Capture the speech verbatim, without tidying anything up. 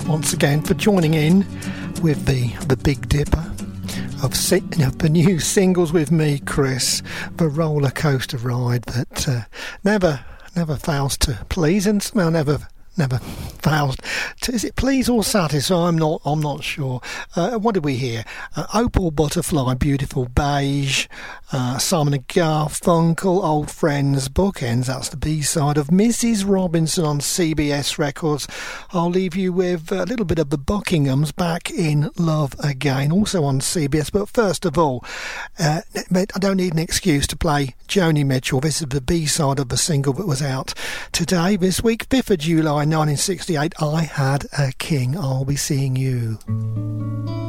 once again for joining in with the, the Big Dipper of, si- of the new singles with me, Chris. The roller coaster ride that uh, never never fails to please, and well, never never fails to, is it please or satisfy? I'm not I'm not sure. Uh, what did we hear? Uh, Opal Butterfly, Beautiful Beige, uh, Simon and Garfunkel, Old Friends, Bookends. That's the B-side of Missus Robinson on C B S Records. I'll leave you with a little bit of the Buckinghams, Back in Love Again, also on C B S. But first of all, uh, I don't need an excuse to play Joni Mitchell. This is the B-side of the single that was out today, this week, fifth of July nineteen sixty-eight. I Had a King. I'll be seeing you.